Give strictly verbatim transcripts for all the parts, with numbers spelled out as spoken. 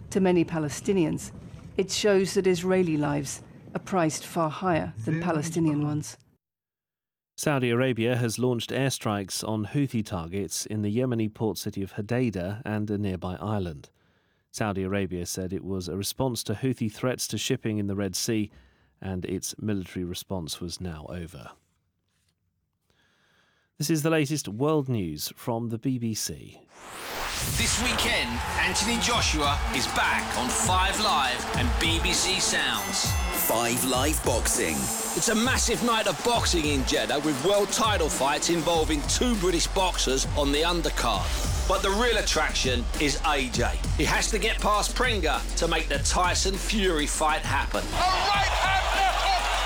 To many Palestinians, it shows that Israeli lives are priced far higher than Palestinian ones. Saudi Arabia has launched airstrikes on Houthi targets in the Yemeni port city of Hodeidah and a nearby island. Saudi Arabia said it was a response to Houthi threats to shipping in the Red Sea, and its military response was now over. This is the latest world news from the B B C. This weekend, Anthony Joshua is back on Five Live and B B C Sounds. Five Live Boxing. It's a massive night of boxing in Jeddah with world title fights involving two British boxers on the undercard. But the real attraction is A J. He has to get past Pringa to make the Tyson Fury fight happen. A right hand left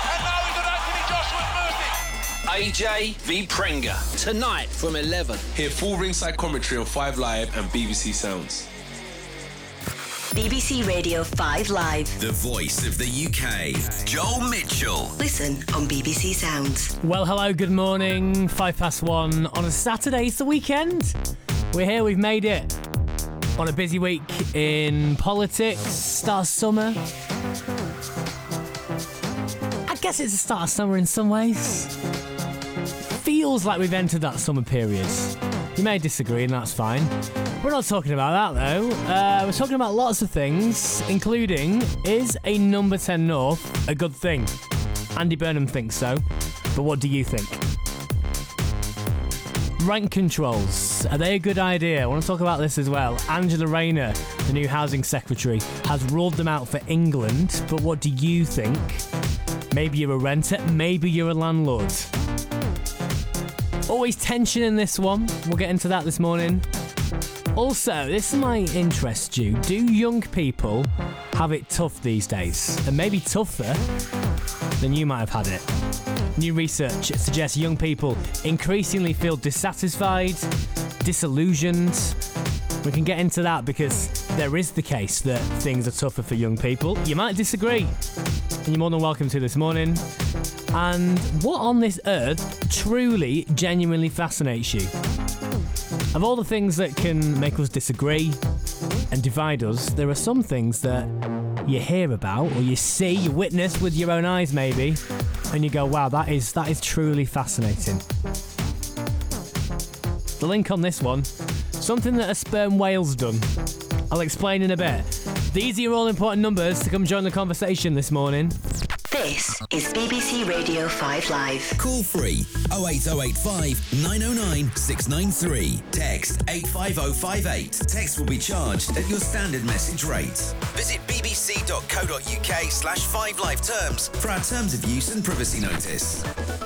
hook, and now he's at Anthony Joshua's mercy. A J v Pringa, tonight from eleven. Hear full ringside commentary on Five Live and B B C Sounds. B B C Radio five Live. The voice of the U K. Joel Mitchell. Listen on B B C Sounds. Well, hello, good morning. Five past one on a Saturday. It's the weekend. We're here, we've made it. On a busy week in politics, start of summer. I guess it's the start of summer in some ways. Feels like we've entered that summer period. You may disagree, and that's fine. We're not talking about that, though. Uh, we're talking about lots of things, including, is a number ten North a good thing? Andy Burnham thinks so, but what do you think? Rent controls, are they a good idea? I want to talk about this as well. Angela Rayner, the new housing secretary, has ruled them out for England, but what do you think? Maybe you're a renter, maybe you're a landlord. Always tension in this one. We'll get into that this morning. Also, this might interest you. Do young people have it tough these days? And maybe tougher than you might have had it. New research suggests young people increasingly feel dissatisfied, disillusioned. We can get into that because there is the case that things are tougher for young people. You might disagree, and you're more than welcome to this morning. And what on this earth truly, genuinely fascinates you? Of all the things that can make us disagree and divide us, there are some things that you hear about or you see, you witness with your own eyes maybe, and you go, wow, that is that is truly fascinating. The link on this one, something that a sperm whale's done. I'll explain in a bit. These are your all-important numbers to come join the conversation this morning. This is B B C Radio five Live. Call free oh eight oh eight five nine oh nine six nine three. Text eight five oh five eight. Text will be charged at your standard message rate. Visit bbc.co.uk slash 5live terms for our terms of use and privacy notice.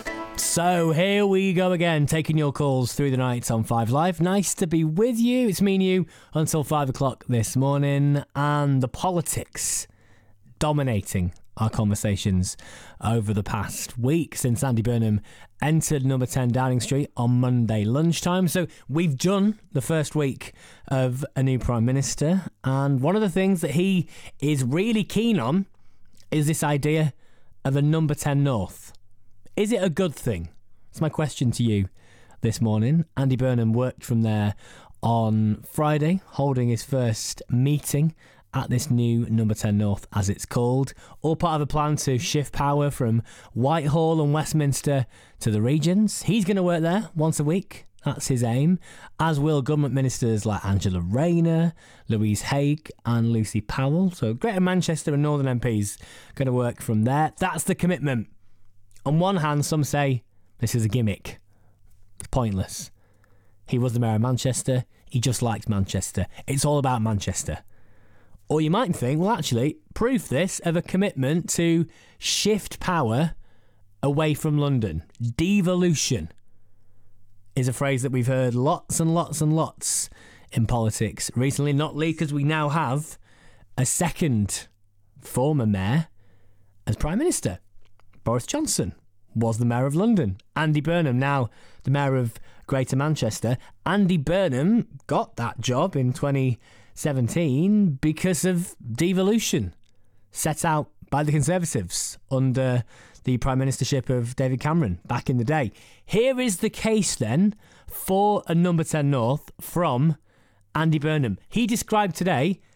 So here we go again, taking your calls through the night on five Live. Nice to be with you. It's me and you until five o'clock this morning. And the politics dominating our conversations over the past week since Andy Burnham entered number ten Downing Street on Monday lunchtime. So we've done the first week of a new Prime Minister, and one of the things that he is really keen on is this idea of a number ten North. Is it a good thing? That's my question to you this morning. Andy Burnham worked from there on Friday, holding his first meeting at this new number ten North, as it's called, all part of a plan to shift power from Whitehall and Westminster to the regions. He's going to work there once a week. That's his aim, as will government ministers like Angela Rayner, Louise Haigh and Lucy Powell. So Greater Manchester and Northern M Ps going to work from there. That's the commitment. On one hand, some say this is a gimmick. It's pointless. He was the mayor of Manchester. He just liked Manchester. It's all about Manchester. Or you might think, well, actually, proof this of a commitment to shift power away from London. Devolution is a phrase that we've heard lots and lots and lots in politics recently, not least because we now have a second former mayor as Prime Minister. Boris Johnson was the mayor of London. Andy Burnham, now the mayor of Greater Manchester. Andy Burnham got that job in twenty seventeen because of devolution set out by the Conservatives under the Prime Ministership of David Cameron back in the day. Here is the case then for a number ten North from Andy Burnham. He described today